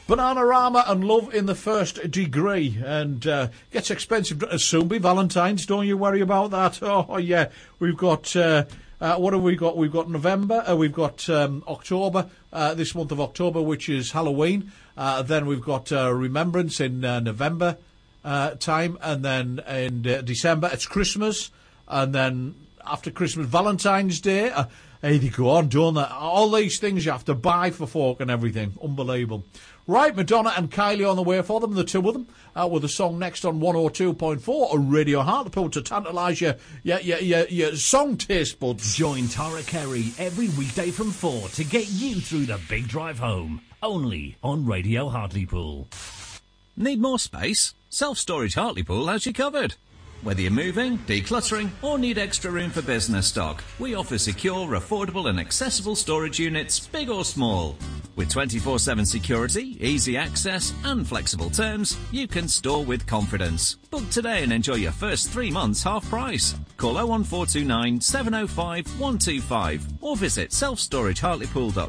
Bananarama and Love in the First Degree. And gets expensive. It'll soon be Valentine's, don't you worry about that. Oh, yeah. We've got... what have we got? We've got November. We've got October, this month of October, which is Halloween. Then we've got Remembrance in November time. And then in December, it's Christmas. And then after Christmas, Valentine's Day. Hey, they go on, don't they? All these things you have to buy for folk and everything. Unbelievable. Right, Madonna and Kylie on the way for them, the two of them, with a song next on 102.4, a Radio Hartlepool to tantalise your song taste buds. Join Tara Kerry every weekday from 4 to get you through the big drive home. Only on Radio Hartlepool. Need more space? Self-Storage Hartlepool has you covered. Whether you're moving, decluttering, or need extra room for business stock, we offer secure, affordable and accessible storage units, big or small. With 24/7 security, easy access and flexible terms, you can store with confidence. Book today and enjoy your first 3 months half price. Call 01429 705 125 or visit selfstoragehartlepool.com.